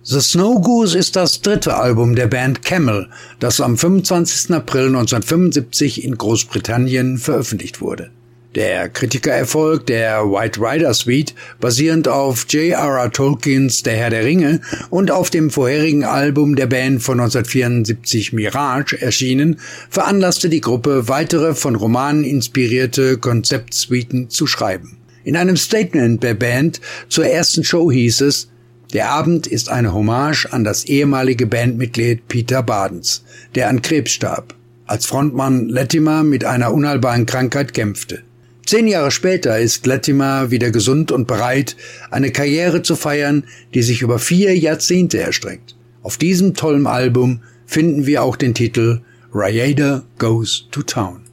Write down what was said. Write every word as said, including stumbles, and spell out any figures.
The Snow Goose ist das dritte Album der Band Camel, das am fünfundzwanzigsten April neunzehnhundertfünfundsiebzig in Großbritannien veröffentlicht wurde. Der Kritikererfolg der White Rider Suite, basierend auf J R R Tolkiens Der Herr der Ringe und auf dem vorherigen Album der Band von neunzehnhundertvierundsiebzig Mirage erschienen, veranlasste die Gruppe, weitere von Romanen inspirierte Konzeptsuiten zu schreiben. In einem Statement der Band zur ersten Show hieß es: Der Abend ist eine Hommage an das ehemalige Bandmitglied Peter Badens, der an Krebs starb, als Frontmann Latimer mit einer unheilbaren Krankheit kämpfte. Zehn Jahre später ist Latimer wieder gesund und bereit, eine Karriere zu feiern, die sich über vier Jahrzehnte erstreckt. Auf diesem tollen Album finden wir auch den Titel Raiada Goes to Town.